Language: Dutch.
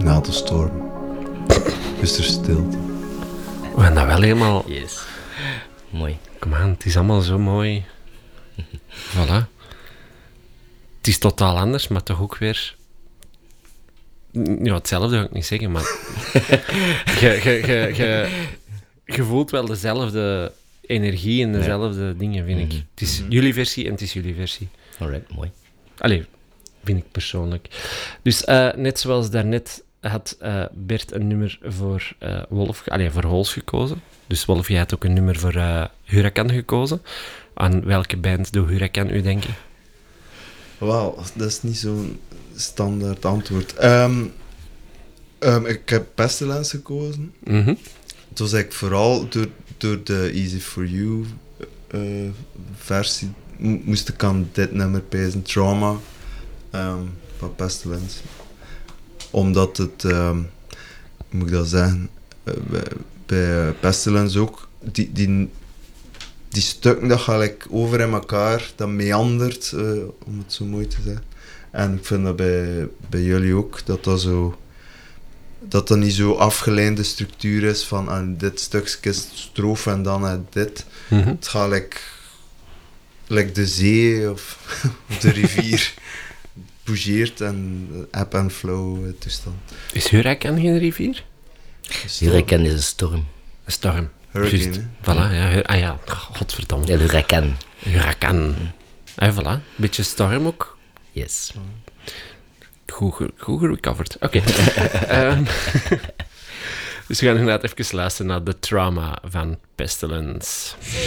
na de storm is er stilte. We gaan dat wel helemaal... Yes. Mooi. Kom aan, het is allemaal zo mooi. Voilà. Het is totaal anders, maar toch ook weer... Ja, hetzelfde ga ik niet zeggen, maar... Je voelt wel dezelfde energie en dezelfde dingen, vind ik. Het is jullie versie en het is jullie versie. Alright, mooi. Allee, vind ik persoonlijk. Dus net zoals daarnet had Bert een nummer voor voor Hols gekozen. Dus Wolf, jij had ook een nummer voor Huracan gekozen. Aan welke band doet Huracan u denken? Wauw, dat is niet zo'n standaard antwoord. Ik heb Pestilence gekozen. Mhm. Het was eigenlijk vooral door de Easy For You versie moest ik aan dit nummer pezen, Trauma, van Pestilence. Omdat het, hoe moet ik dat zeggen, bij Pestilence ook, die stukken dat gelijk over in elkaar, dat meandert, om het zo mooi te zeggen. En ik vind dat bij jullie ook, dat dat niet zo afgeleide structuur is van dit stukje strofe en dan dit. Mhm. Het gaat like de zee of de rivier bougeert en ebb en flow toestand. Is Huracan geen rivier? Huracan is een storm. Een storm. Hurricane, Juist. hè? Voilà, ja. Godverdomme. Ja, Huracan. Huracan. Voilà. Beetje storm ook. Yes. Goed gerecoverd. Oké. Dus we gaan inderdaad even luisteren naar The Trauma van Pestilence.